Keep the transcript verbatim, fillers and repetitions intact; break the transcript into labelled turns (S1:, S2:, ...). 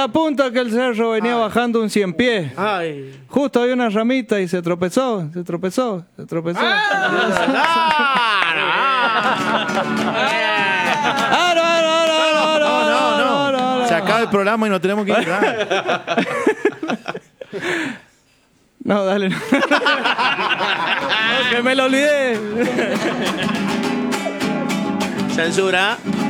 S1: la punta que el cerro venía Ay. bajando un cien pies. Ay. Justo había una ramita y se tropezó, se tropezó, se tropezó.
S2: Se acaba el programa y nos tenemos que ir.
S1: No, dale. No. Que me lo olvidé.
S3: Censura.